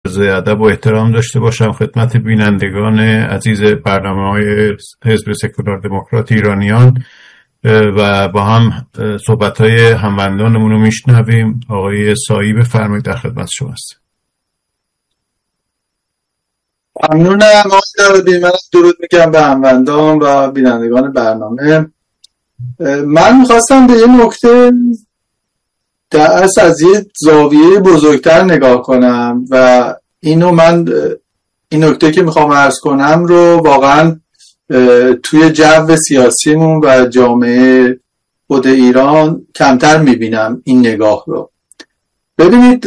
عرض ادب و احترام داشته باشم خدمت بینندگان عزیز برنامه‌های حزب سکولار دموکرات ایرانیان و با هم صحبت‌های هموندانمون رو میشنویم. آقای سایی بفرمایید، در خدمت شما هستم. ممنونم آقای من درود میگم به هموندان و بینندگان برنامه. من میخواستم به یه نکته در اصل از یه زاویه بزرگتر نگاه کنم و این نکته که میخوام عرض کنم رو واقعا توی جو سیاسیمون و جامعه خود ایران کمتر میبینم این نگاه رو. ببینید،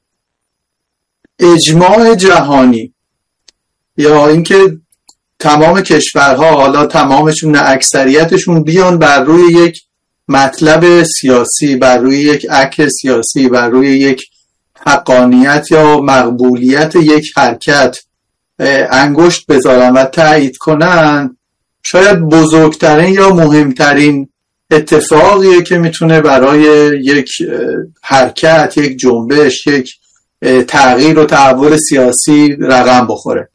اجماع جهانی یا اینکه تمام کشورها، حالا تمامشون نه اکثریتشون، بیان بر روی یک مطلب سیاسی، بر روی یک اکت سیاسی، بر روی یک حقانیت یا مقبولیت یک حرکت انگشت بذارن و تایید کنن، شاید بزرگترین یا مهمترین اتفاقیه که میتونه برای یک حرکت، یک جنبش، یک تغییر و تحول سیاسی رقم بخوره.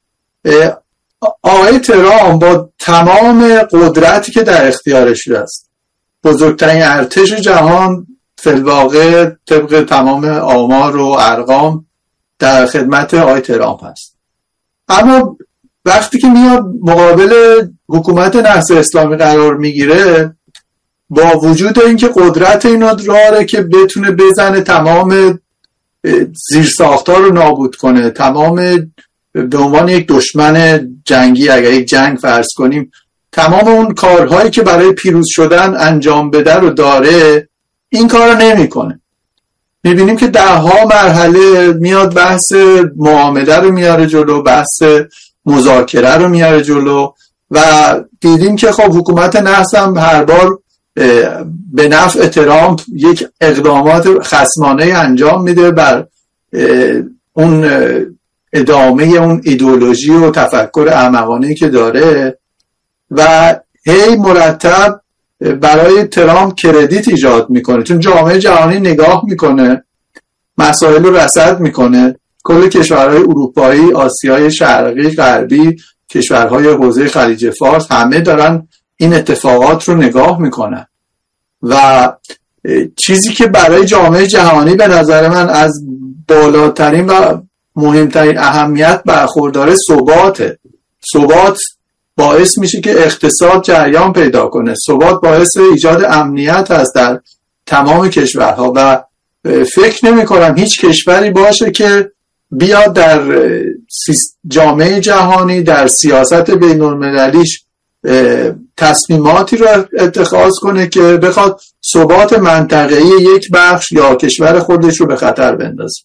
آقای ترامپ با تمام قدرتی که در اختیارش است، بزرگترین ارتش جهان فی الواقع طبق تمام آمار و ارقام در خدمت آقای ترامپ هست. اما وقتی که میاد مقابل حکومت نهضت اسلامی قرار میگیره، با وجود اینکه قدرت اینا داره که بتونه بزنه تمام زیرساخت‌ها رو نابود کنه، تمام به عنوان یک دشمن جنگی، اگر یک جنگ فرض کنیم، تمام اون کارهایی که برای پیروز شدن انجام بده رو داره، این کار رو نمی کنه. میبینیم که 10 مرحله میاد بحث معامله رو میاره جلو، بحث مذاکره رو میاره جلو و دیدیم که خب حکومت نهضت هم هر بار به نفع ترامپ یک اقدامات خصمانه انجام میده بر اون ادامه اون ایدئولوژی و تفکر احمقانه‌ای که داره و هی مرتب برای ترامپ کردیت ایجاد میکنه، چون جامعه جهانی نگاه میکنه، مسائل رو رصد میکنه. کل کشورهای اروپایی، آسیای شرقی، غربی، کشورهای حوزه خلیج فارس، همه دارن این اتفاقات رو نگاه میکنن و چیزی که برای جامعه جهانی به نظر من از بالاترین و مهمترین اهمیت برخورداره ثباته. ثبات باعث میشه که اقتصاد جریان پیدا کنه، ثبات باعث ایجاد امنیت هست در تمام کشورها و فکر نمی کنم هیچ کشوری باشه که بیاد در جامعه جهانی، در سیاست بین المللیش تصمیماتی رو اتخاذ کنه که بخواد ثبات منطقه‌ای یک بخش یا کشور خودش رو به خطر بندازه.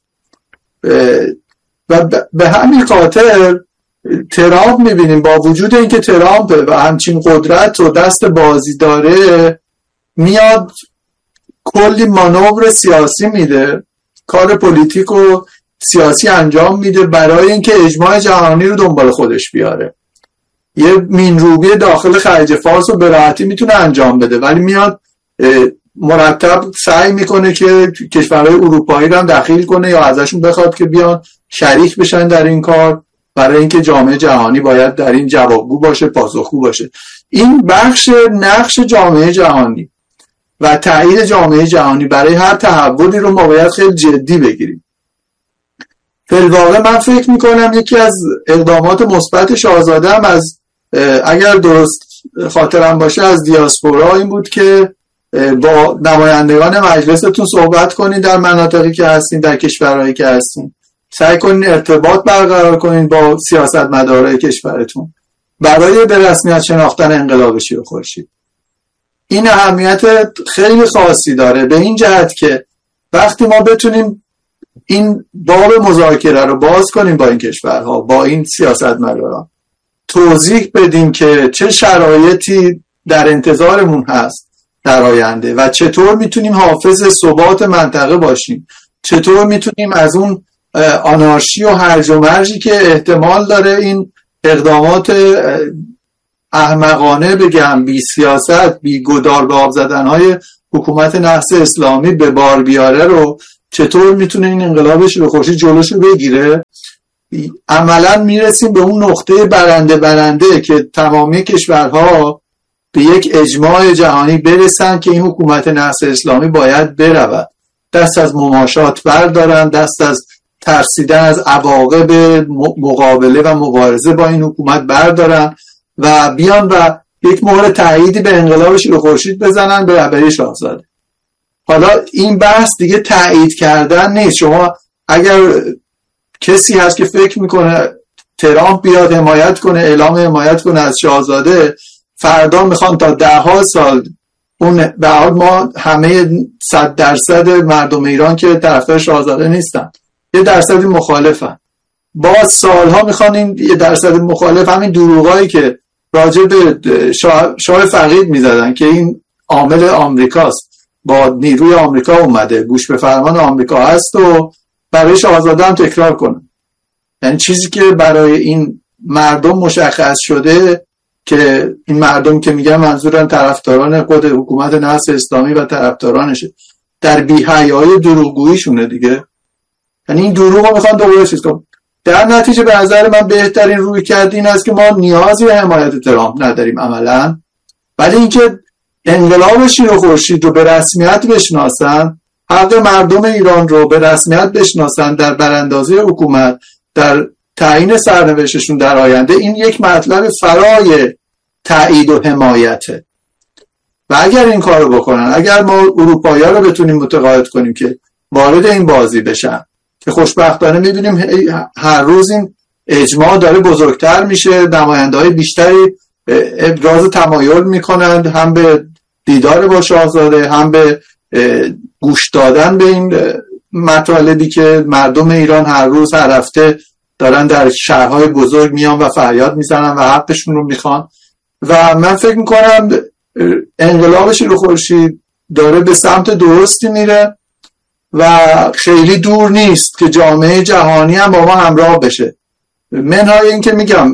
و به همین خاطر ترامپ میبینیم با وجود اینکه ترامپ و همچین قدرت و دست بازی داره، میاد کلی مانور سیاسی میده، کار پلیتیک و سیاسی انجام میده برای اینکه اجماع جهانی رو دنبال خودش بیاره. یه مینروبی داخل خلیج فارس رو به راحتی میتونه انجام بده، ولی میاد مرتب سعی میکنه که کشورهای اروپایی رو هم دخیل کنه یا ازشون بخواد که بیان شریک بشن در این کار، برای اینکه جامعه جهانی باید در این جوابگو باشه، پاسخگو باشه. این بخش نقش جامعه جهانی و تایید جامعه جهانی برای هر تحولی رو ما باید خیلی جدی بگیریم. فی الواقع من فکر میکنم یکی از اقدامات مثبت شاهزاده هم از، اگر درست خاطرم باشه، از دیاسپورا این بود که با نمایندگان مجلستون صحبت کنین در مناطقی که هستین، در کشورهایی که هستین، سعی کنین ارتباط برقرار کنین با سیاستمدارای کشورتون برای به رسمیت شناختن انقلاب شیر خورشید. این اهمیت خیلی خاصی داره به این جهت که وقتی ما بتونیم این باب مذاکره رو باز کنیم با این کشورها، با این سیاستمداران، توضیح بدیم که چه شرایطی در انتظارمون هست در آینده و چطور میتونیم حافظ ثبات منطقه باشیم، چطور میتونیم از اون آنارشی و هرج و مرجی که احتمال داره این اقدامات احمقانه، بگم بی سیاست، بی گدار به آب زدنهای حکومت نهضت اسلامی به بار بیاره رو چطور میتونه این انقلاب شیوه خورشید جلوشو بگیره، عملا میرسیم به اون نقطه برنده که تمامی کشورها به یک اجماع جهانی برسن که این حکومت نصر اسلامی باید برود، دست از مماشات بردارن، دست از ترسیدن از عواقب مقابله و مبارزه با این حکومت بردارن و بیان و یک مهر تأییدی به انقلاب شیوه خورشید بزنن به رهبری شاهزاده. حالا این بحث دیگه تأیید کردن نیست. شما اگر کسی هست که فکر میکنه ترامپ بیاد حمایت کنه، اعلام حمایت کنه از شاهزاده، فردا میخوان تا 10 سال اون به حال ما همه 100% مردم ایران که طرفدار شاهزاده نیستن، 1% مخالفن، باز سالها میخوان این 1% مخالف همین دروغایی که راجع به شاه فقید میزدن که این عامل آمریکاست، با نیروی آمریکا اومده، گوش به فرمان آمریکا هست و برای شاهزاده هم تکرار کنن. یعنی چیزی که برای این مردم مشخص شده که این مردم که میگن منظورن طرفداران خود حکومت نصر اسلامی و طرفدارانشه، در بی‌حیایی دروغگوییشونه دیگه. یعنی این دروغ رو میخوان دوباره چیز کنن. در نتیجه به نظر من بهترین روی کرد این است که ما نیازی به حمایت ترامپ نداریم عملا، ولی اینکه انقلاب شیوه خورشید رو به رسمیت بشناسن، حق مردم ایران رو به رسمیت بشناسن در براندازی حکومت، در تعیین سرنوشتشون در آینده، این یک مطلب فرای تایید و حمایته. و اگر این کارو بکنن، اگر ما اروپایی‌ها رو بتونیم متقاعد کنیم که وارد این بازی بشن، که خوشبختانه می‌بینیم هر روز این اجماع داره بزرگتر میشه، نماینده‌های بیشتری ابراز تمایل میکنند هم به دیدار با شاهزاده، هم به گوش دادن به این مطالبی که مردم ایران هر روز هر هفته دارن در شهرهای بزرگ میان و فریاد میزنن و حقشون رو میخوان. و من فکر میکنم انقلاب شیوه خورشید داره به سمت درستی میره و خیلی دور نیست که جامعه جهانی هم با ما همراه بشه. منهای این که میگم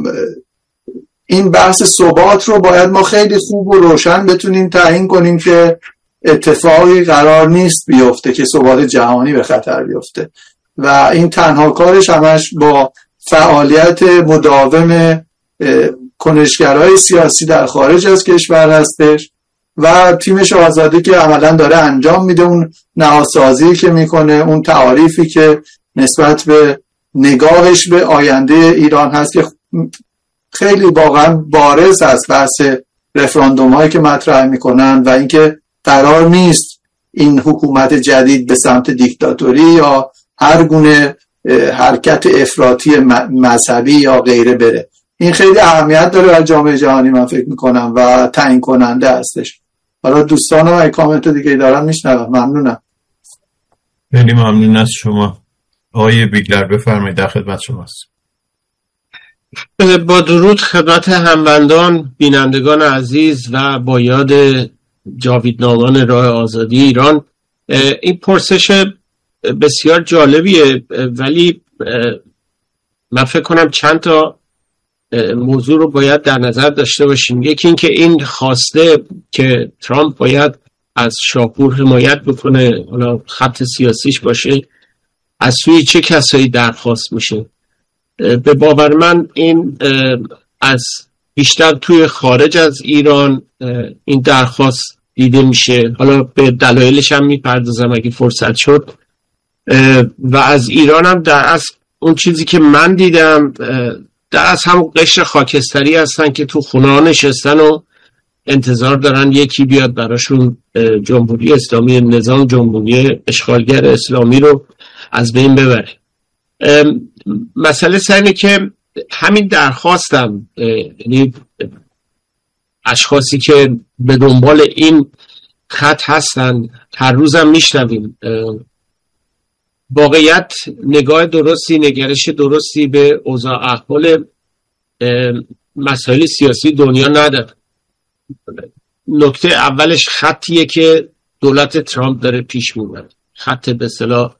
این بحث ثبات رو باید ما خیلی خوب و روشن بتونیم تعیین کنیم که اتفاقی قرار نیست بیفته که ثبات جهانی به خطر بیفته و این تنها کارش همش با فعالیت مداوم کنشگرای سیاسی در خارج از کشور هستش و تیم شاهزاده که عملا داره انجام میده، اون نهادسازی که میکنه، اون تعاریفی که نسبت به نگاهش به آینده ایران هست که خیلی واقعا بارز هست، بحث رفراندوم هایی که مطرح میکنن و اینکه قرار نیست این حکومت جدید به سمت دیکتاتوری یا هر گونه حرکت افراطی مذهبی یا غیره بره. این خیلی اهمیت داره برای جامعه جهانی من فکر میکنم و تعیین کننده هستش. حالا دوستانم اگه کامنت دیگه دارن میشنوم. ممنونم. خیلی ممنون از شما. آقای بیگلر بفرمایید، در خدمت شماست. با درود خدمت هموندان، بینندگان عزیز و با یاد جاویدنامان راه آزادی ایران. این پرسش بسیار جالبیه ولی من فکر کنم چند تا موضوع رو باید در نظر داشته باشیم. یکی این که این خواسته که ترامپ باید از شاپور حمایت بکنه، حالا خط سیاسیش باشه، از سوی چه کسایی درخواست میشه؟ به باور من این از بیشتر توی خارج از ایران این درخواست دیده میشه، حالا به دلایلش هم میپردازم اگه فرصت شد. و از ایران هم در از اون چیزی که من دیدم در از همون قشر خاکستری هستن که تو خونه ها نشستن و انتظار دارن یکی بیاد براشون جمهوری اسلامی، نظام جمهوری اشغالگر اسلامی رو از بین ببره. مسئله سرینه که همین درخواستم، یعنی اشخاصی که به دنبال این خط هستن هر روزم میشنویم، واقعیت نگاه درستی، نگرش درستی به اوضاع احوال مسائل سیاسی دنیا نداره. نکته اولش خطیه که دولت ترامپ داره پیش میبره، خط به اصطلاح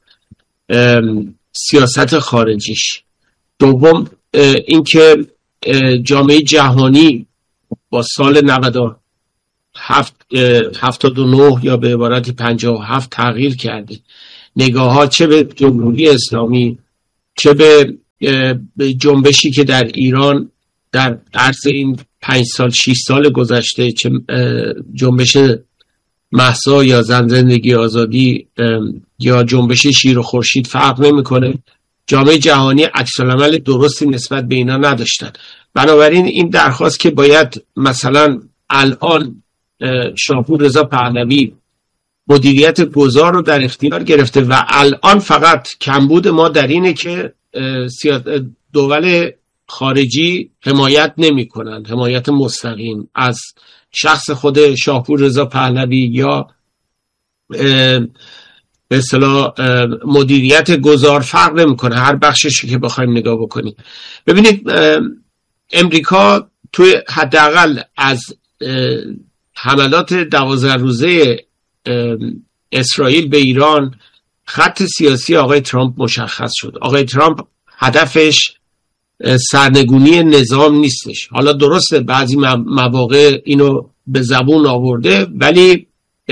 سیاست خارجیش. دوم اینکه جامعه جهانی با سال 97 79 یا به عبارت 57 تغییر کرده. نگاه ها، چه به جمهوری اسلامی، چه به جنبشی که در ایران در عرض این 5 سال 6 سال گذشته، چه جنبش مهسا یا زن زندگی آزادی یا جنبش شیر و خورشید فرق نمیکنه، جامعه جهانی عکس‌العمل درستی نسبت به اینا نداشتن. بنابراین این درخواست که باید مثلا الان شاپور رضا پهلوی مدیریت گذار رو در اختیار گرفته و الان فقط کمبود ما در اینه که دول خارجی حمایت نمی کنند، حمایت مستقیم از شخص خود شاپور رضا پهلوی یا به اصطلاح مدیریت گذار فرق نمی کنه، هر بخششی که بخوایم نگاه بکنیم. ببینید امریکا توی حداقل از حملات 12 روزه اسرائیل به ایران خط سیاسی آقای ترامپ مشخص شد. آقای ترامپ هدفش سرنگونی نظام نیستش. حالا درسته بعضی مواقع اینو به زبون آورده، ولی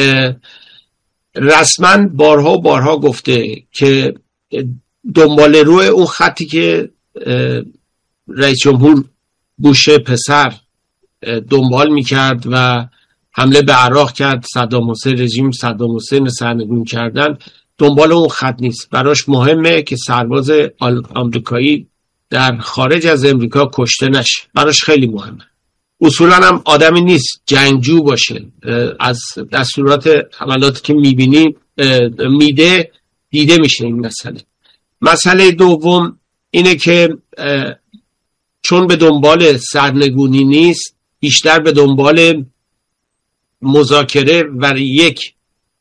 رسما بارها گفته که دنبال روی اون خطی که رئیس جمهور بوش پسر دنبال میکرد و حمله به عراق کرد، رژیم صدام حسین سرنگون کردن، دنبال اون خط نیست. براش مهمه که سرباز آمریکایی در خارج از امریکا کشته نشه، براش خیلی مهمه. اصولا هم آدمی نیست جنگجو باشه، از دستورات حملاتی که میبینی دیده میشه این مسئله. مسئله دوم اینه که چون به دنبال سرنگونی نیست، بیشتر به دنبال مذاکره و یک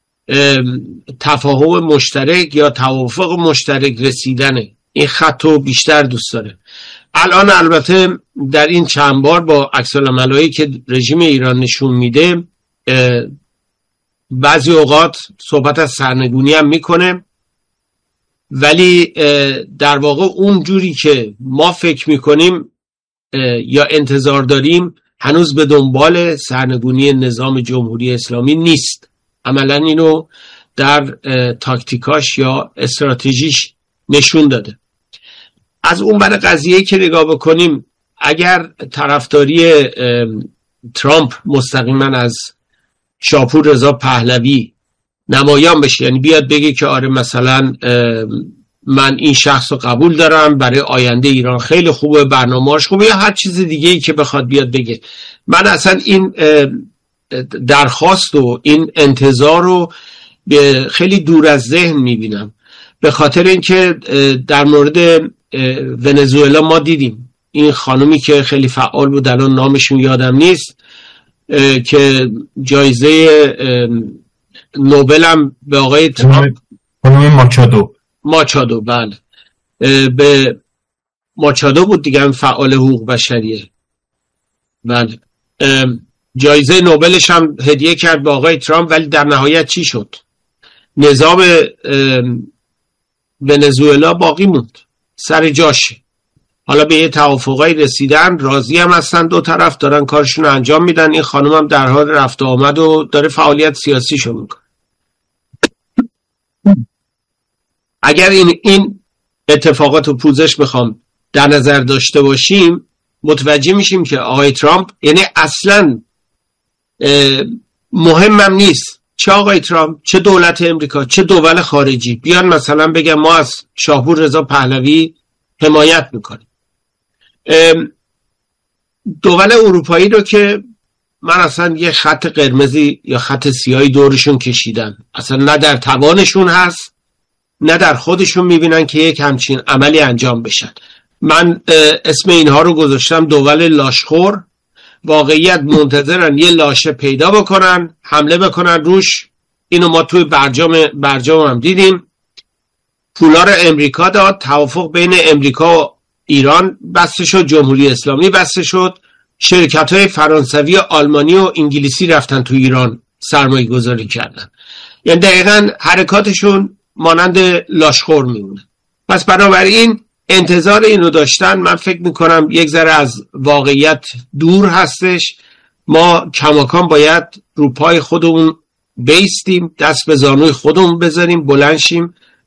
تفاهم مشترک یا توافق مشترک رسیدنه. این خطو بیشتر دوست داره. الان البته در این چند بار با عکس‌العملایی که رژیم ایران نشون میده، بعضی اوقات صحبت از سرنگونی هم میکنه، ولی در واقع اون جوری که ما فکر میکنیم یا انتظار داریم هنوز به دنبال سرنگونی نظام جمهوری اسلامی نیست. عملا اینو در تاکتیکاش یا استراتژیش نشون داده. از اون بر قضیه که نگاه بکنیم، اگر طرفداری ترامپ مستقیما از شاپور رضا پهلوی نمایان بشه، یعنی بیاد بگه که آره مثلا من این شخص رو قبول دارم، برای آینده ایران خیلی خوبه، برنامه‌اش خوبه، یا هر چیز دیگه ای که بخواد بیاد بگه، من اصلا این درخواست و این انتظار رو خیلی دور از ذهن میبینم. به خاطر اینکه در مورد ونزوئلا ما دیدیم این خانومی که خیلی فعال بود، الان نامشون یادم نیست، که جایزه نوبل هم به آقای ترامپ، خانم ماچادو بله، به ماچادو بود دیگه، فعال حقوق بشریه، بله، جایزه نوبلش هم هدیه کرد به آقای ترامپ. ولی در نهایت چی شد؟ نظام ونزوئلا باقی موند سر جاش. حالا به یه توافقی رسیدن، راضی هم هستن، دو طرف دارن کارشون رو انجام میدن. این خانم هم در حال رفت و آمد و داره فعالیت سیاسیشو میکنه. اگر این اتفاقات و پوزش بخوام در نظر داشته باشیم، متوجه میشیم که آقای ترامپ یعنی اصلا مهمم نیست چه آقای ترامپ، چه دولت امریکا، چه دول خارجی بیان مثلا بگن ما از شاپور رضا پهلوی حمایت میکنیم. دول اروپایی رو که من اصلا یه خط قرمزی یا خط سیاهی دورشون کشیدم، اصلا نه در توانشون هست نه در خودشون میبینن که یک همچین عملی انجام بشن. من اسم اینها رو گذاشتم دول لاشخور. واقعیت منتظرن یه لاشه پیدا بکنن، حمله بکنن روش. اینو ما توی برجام هم دیدیم. پولا رو امریکا داد، توافق بین امریکا و ایران بسته شد، جمهوری اسلامی بسته شد، شرکت‌های فرانسوی و آلمانی و انگلیسی رفتن تو ایران سرمایه گذاری کردن. یعنی دقیقاً حرکاتشون مانند لاشخور میمونه. پس بنابراین انتظار اینو داشتن، من فکر میکنم یک ذره از واقعیت دور هستش. ما کماکان باید رو پای خودمون بیستیم، دست به زانوی خودمون بذاریم، بلند شیم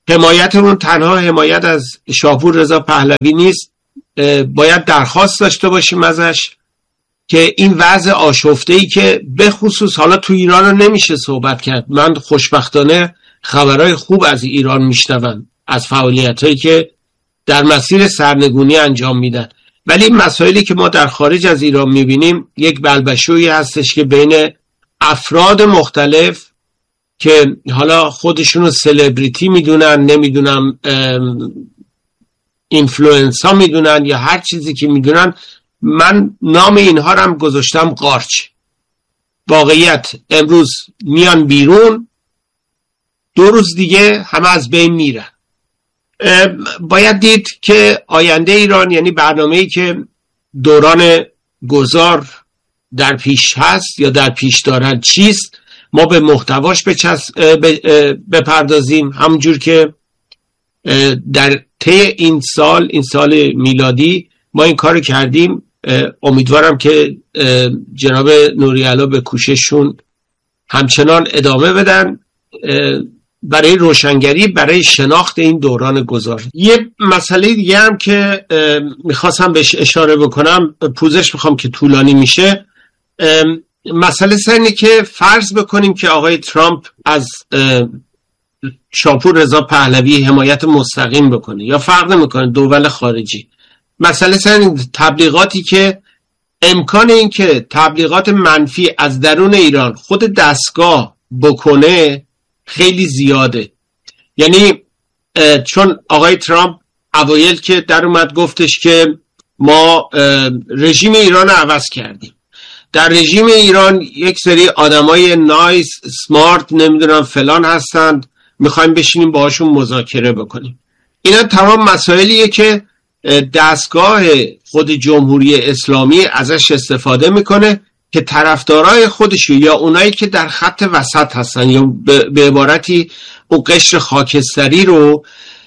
حمایتمون تنها حمایت از شاپور رضا پهلوی نیست، باید درخواست داشته باشیم ازش که این وضع آشفته‌ای که به خصوص حالا تو ایران رو نمیشه صحبت کرد. من خوشبختانه خبرهای خوب از ایران میشنوم، از فعالیتایی که در مسیر سرنگونی انجام میدن، ولی این مسائلی که ما در خارج از ایران میبینیم یک بلبشویی هستش که بین افراد مختلف که حالا خودشونو سلبریتی میدونن، نمیدونم اینفلوئنسا میدونن یا هر چیزی که میدونن، من نام اینها رو هم گذاشتم قارچ. واقعیت امروز میان بیرون، 2 روز دیگه همه از بین میرن. باید دید که آینده ایران، یعنی برنامه‌ای که دوران گذار در پیش هست یا در پیش دارد چیست، ما به محتواش بپردازیم، همونجور که در طی این سال میلادی ما این کار کردیم. امیدوارم که جناب نوری‌علا به کوشششون همچنان ادامه بدن برای روشنگری، برای شناخت این دوران گذار. یه مسئله دیگه هم که میخواستم بهش اشاره بکنم، پوزش میخوام که طولانی میشه، مسئله اینه که فرض بکنیم که آقای ترامپ از شاپور رضا پهلوی حمایت مستقیم بکنه یا فرق نمیکنه دول خارجی. مسئله این تبلیغاتی که امکان این که تبلیغات منفی از درون ایران خود دستگاه بکنه خیلی زیاده. یعنی چون آقای ترامپ اوایل که در اومد گفتش که ما رژیم ایران رو عوض کردیم، در رژیم ایران یک سری آدمای نایس سمارت نمیدونم فلان هستند، میخوایم بشینیم باهاشون مذاکره بکنیم. اینا تمام مسائلیه که دستگاه خود جمهوری اسلامی ازش استفاده میکنه که طرفدارای خودشو یا اونایی که در خط وسط هستن یا به عبارتی اون قشر خاکستری رو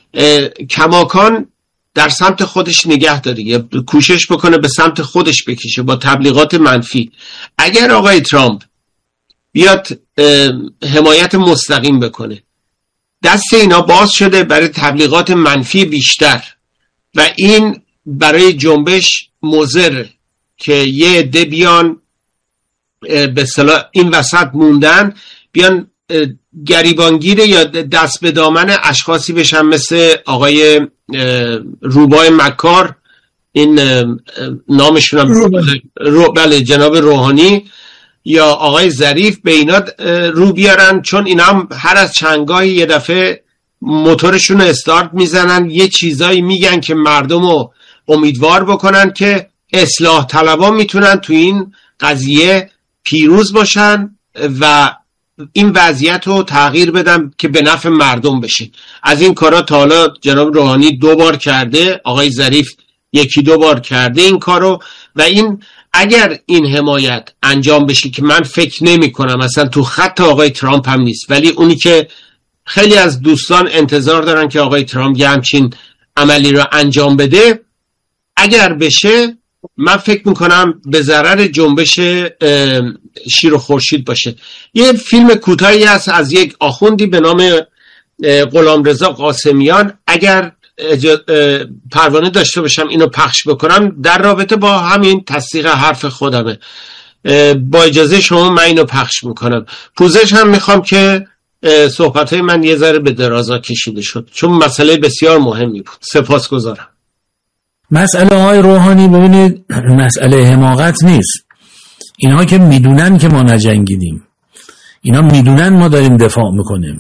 کماکان در سمت خودش نگه داره یا کوشش بکنه به سمت خودش بکشه با تبلیغات منفی. اگر آقای ترامپ بیاد حمایت مستقیم بکنه، دست اینا باز شده برای تبلیغات منفی بیشتر و این برای جنبش مضر که یه عده بیان به اصطلاح این وسط موندن، بیان گریبانگیر یا دست به دامن اشخاصی بشن مثل آقای روبای مکار، این نامشون هم بله جناب روحانی یا آقای ظریف، به اینا رو بیارن، چون اینا هم هر از چندگاهی یه دفعه موتورشون رو استارت میزنن، یه چیزایی میگن که مردم رو امیدوار بکنن که اصلاح طلبان میتونن تو این قضیه پیروز باشن و این وضعیت رو تغییر بدن که به نفع مردم بشه. از این کارا تا حالا جناب روحانی 2 بار کرده، آقای ظریف 1-2 بار کرده این کارو، و این اگر این حمایت انجام بشه که من فکر نمی کنم اصلا تو خط آقای ترامپ هم نیست، ولی اونی که خیلی از دوستان انتظار دارن که آقای ترامپ یه همچین عملی رو انجام بده، اگر بشه من فکر میکنم به ضرر جنبش شیر و خورشید باشه. یه فیلم کوتاهی هست از یک آخوندی به نام غلامرضا قاسمیان، اگر پروانه داشته باشم اینو پخش بکنم، در رابطه با همین تصدیق حرف خودمه. با اجازه شما من اینو پخش میکنم. پوزش هم میخوام که صحبتهای من یه ذره به درازا کشیده شد، چون مسئله بسیار مهمی بود. سپاسگزارم. مسئله های روحانی ببینید مسئله حماقت نیست. اینها که میدونن که ما نجنگیدیم، اینا میدونن ما داریم دفاع میکنیم.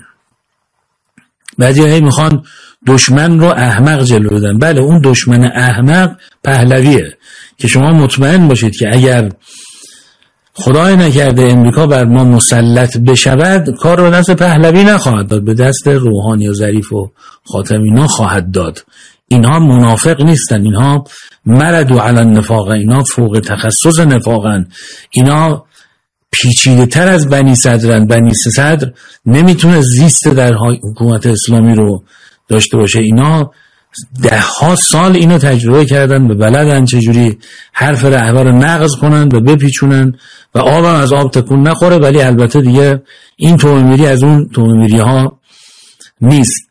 بعضی هایی میخوان دشمن رو احمق جلو بدن. بله اون دشمن احمق پهلویه که شما مطمئن باشید که اگر خدای نکرده امریکا بر ما مسلط بشود، کار رو دست پهلوی نخواهد داد، به دست روحانی و ظریف و خاتمی اینا خواهد داد. اینها منافق نیستن، اینها مردو علی النفاق، اینا فوق تخصص نفاقن، اینا پیچیده تر از بنی صدرن. بنی صدر نمیتونه زیست در حکومت اسلامی رو داشته باشه. اینا 10 سال اینو تجربه کردن و بلدن چجوری حرف رهبر رو نقض کنن و بپیچونن و آبم از آب تکون نخوره. ولی البته دیگه این تومیری از اون تومیری ها نیست.